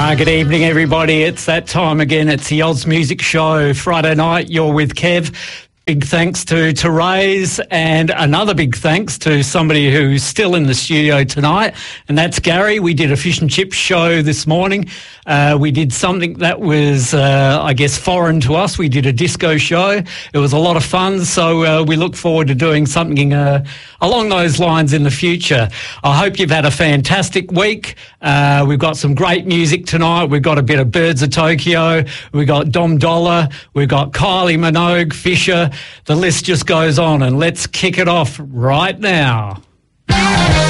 Good evening, everybody. It's that time again. It's the Oz Music Show. Friday night, you're with Kev. Big thanks to Therese, and another big thanks to somebody who's still in the studio tonight, and that's Gary. We did a fish and chip show this morning. We did something that was, I guess, foreign to us. We did a disco show. It was a lot of fun, so we look forward to doing something along those lines in the future. I hope you've had a fantastic week. We've got some great music tonight. We've got a bit of Birds of Tokyo. We've got Dom Dollar. We've got Kylie Minogue, Fisher. The list just goes on, and let's kick it off right now.